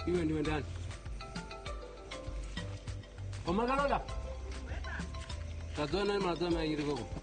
Iwe ndiwe ndani. Omagalola. Tazona mazama yiri gogo.